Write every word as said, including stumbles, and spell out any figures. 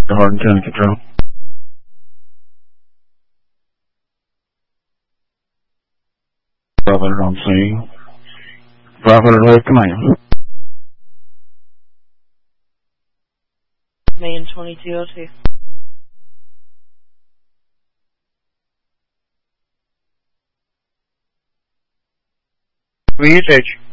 Hard and ten control. five hundred on scene. five hundred left command. Main twenty-two oh two. V H H.